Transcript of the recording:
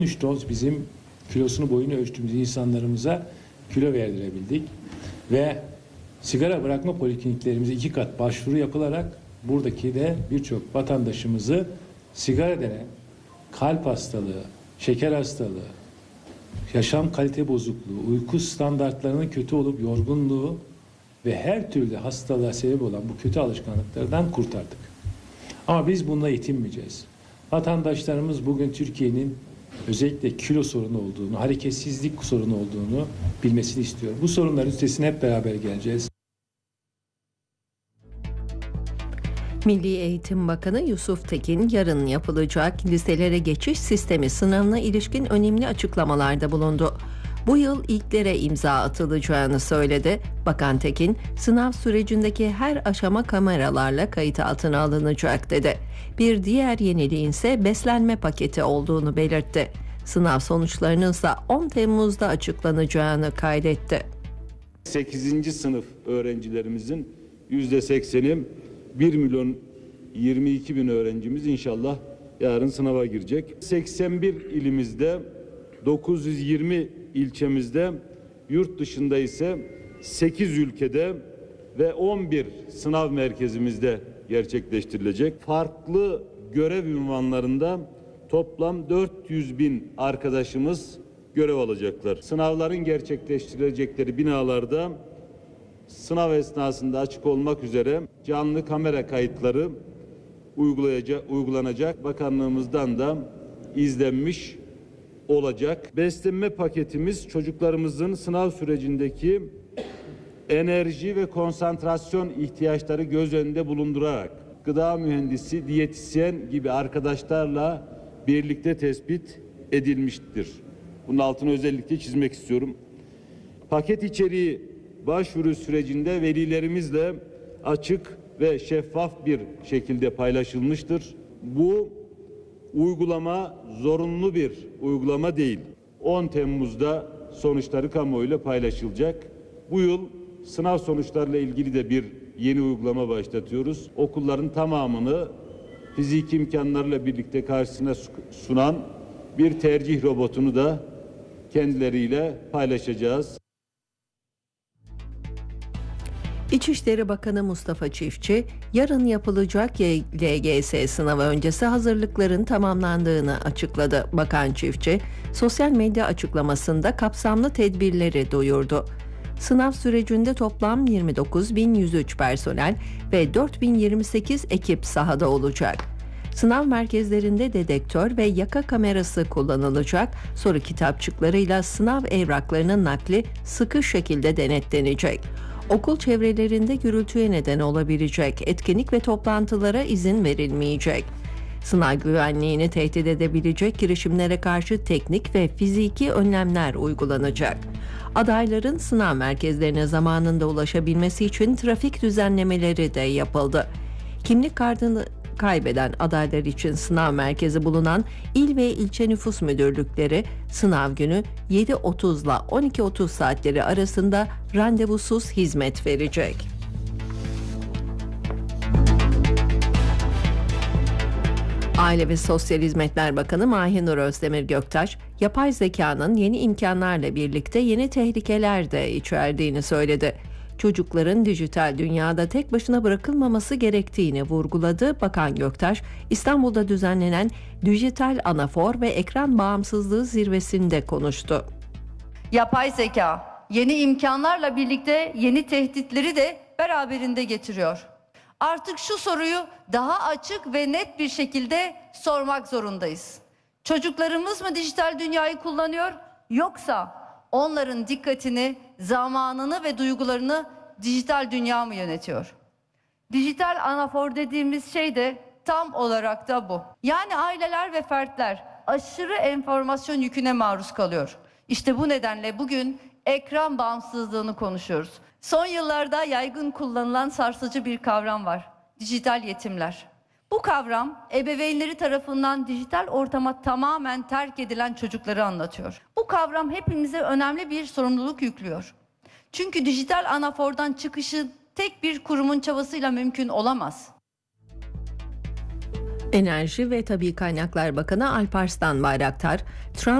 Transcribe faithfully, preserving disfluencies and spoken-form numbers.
üç doz bizim kilosunu boyunu ölçtüğümüz insanlarımıza kilo verdirebildik. Ve sigara bırakma polikliniklerimize iki kat başvuru yapılarak buradaki de birçok vatandaşımızı sigara denen kalp hastalığı, şeker hastalığı, yaşam kalite bozukluğu, uyku standartlarının kötü olup yorgunluğu ve her türlü hastalığa sebep olan bu kötü alışkanlıklardan kurtardık. Ama biz bununla yetinmeyeceğiz. Vatandaşlarımız bugün Türkiye'nin özellikle kilo sorunu olduğunu, hareketsizlik sorunu olduğunu bilmesini istiyor. Bu sorunların üstesine hep beraber geleceğiz. Milli Eğitim Bakanı Yusuf Tekin yarın yapılacak liselere geçiş sistemi sınavına ilişkin önemli açıklamalarda bulundu. Bu yıl ilklere imza atılacağını söyledi. Bakan Tekin, sınav sürecindeki her aşama kameralarla kayıt altına alınacak dedi. Bir diğer yeniliğin ise beslenme paketi olduğunu belirtti. Sınav sonuçlarının ise on Temmuz'da açıklanacağını kaydetti. sekizinci sınıf öğrencilerimizin yüzde sekseni bir milyon yirmi iki bin öğrencimiz inşallah yarın sınava girecek. seksen bir ilimizde, dokuz yüz yirmi ilçemizde, yurt dışında ise sekiz ülkede ve on bir sınav merkezimizde gerçekleştirilecek. Farklı görev ünvanlarında toplam dört yüz bin arkadaşımız görev alacaklar. Sınavların gerçekleştirilecekleri binalarda sınav esnasında açık olmak üzere canlı kamera kayıtları uygulanacak. Bakanlığımızdan da izlenmiş olacak. Beslenme paketimiz çocuklarımızın sınav sürecindeki enerji ve konsantrasyon ihtiyaçları göz önünde bulundurarak gıda mühendisi, diyetisyen gibi arkadaşlarla birlikte tespit edilmiştir. Bunun altını özellikle çizmek istiyorum. Paket içeriği başvuru sürecinde velilerimizle açık ve şeffaf bir şekilde paylaşılmıştır. Bu uygulama zorunlu bir uygulama değil. on Temmuz'da sonuçları kamuoyuyla paylaşılacak. Bu yıl sınav sonuçlarıyla ilgili de bir yeni uygulama başlatıyoruz. Okulların tamamını fiziki imkanlarla birlikte karşısına sunan bir tercih robotunu da kendileriyle paylaşacağız. İçişleri Bakanı Mustafa Çiftçi, yarın yapılacak L G S sınavı öncesi hazırlıkların tamamlandığını açıkladı. Bakan Çiftçi, sosyal medya açıklamasında kapsamlı tedbirleri duyurdu. Sınav sürecinde toplam yirmi dokuz bin yüz üç personel ve dört bin yirmi sekiz ekip sahada olacak. Sınav merkezlerinde dedektör ve yaka kamerası kullanılacak. Soru kitapçıklarıyla sınav evraklarının nakli sıkı şekilde denetlenecek. Okul çevrelerinde gürültüye neden olabilecek etkinlik ve toplantılara izin verilmeyecek. Sınav güvenliğini tehdit edebilecek girişimlere karşı teknik ve fiziki önlemler uygulanacak. Adayların sınav merkezlerine zamanında ulaşabilmesi için trafik düzenlemeleri de yapıldı. Kimlik kartını kaybeden adaylar için sınav merkezi bulunan il ve ilçe nüfus müdürlükleri sınav günü yedi otuz ile on iki otuz saatleri arasında randevusuz hizmet verecek. Aile ve Sosyal Hizmetler Bakanı Mahinur Özdemir Göktaş, yapay zekanın yeni imkanlarla birlikte yeni tehlikeler de içerdiğini söyledi. Çocukların dijital dünyada tek başına bırakılmaması gerektiğini vurguladı. Bakan Göktaş, İstanbul'da düzenlenen Dijital Anafor ve Ekran Bağımsızlığı Zirvesi'nde konuştu. Yapay zeka yeni imkanlarla birlikte yeni tehditleri de beraberinde getiriyor. Artık şu soruyu daha açık ve net bir şekilde sormak zorundayız. Çocuklarımız mı dijital dünyayı kullanıyor, yoksa onların dikkatini, zamanını ve duygularını dijital dünya mı yönetiyor? Dijital anafor dediğimiz şey de tam olarak da bu. Yani aileler ve fertler aşırı enformasyon yüküne maruz kalıyor. İşte bu nedenle bugün ekran bağımsızlığını konuşuyoruz. Son yıllarda yaygın kullanılan sarsıcı bir kavram var: dijital yetimler. Bu kavram ebeveynleri tarafından dijital ortama tamamen terk edilen çocukları anlatıyor. Bu kavram hepimize önemli bir sorumluluk yüklüyor. Çünkü dijital anafordan çıkışı tek bir kurumun çabasıyla mümkün olamaz. Enerji ve Tabii Kaynaklar Bakanı Alparslan Bayraktar, Trump